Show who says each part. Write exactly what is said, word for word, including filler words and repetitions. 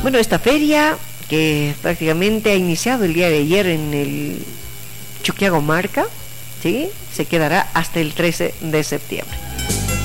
Speaker 1: Bueno, esta feria que prácticamente ha iniciado el día de ayer en el Chuquiago Marca, ¿sí? Se quedará hasta el trece de septiembre.